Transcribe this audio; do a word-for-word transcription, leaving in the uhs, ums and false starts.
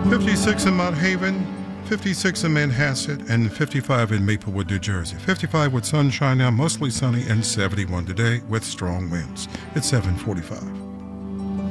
fifty-six in Mount Haven, fifty-six in Manhasset, and fifty-five in Maplewood, New Jersey. fifty-five with sunshine now, mostly sunny, and seventy-one today with strong winds. It's seven forty-five.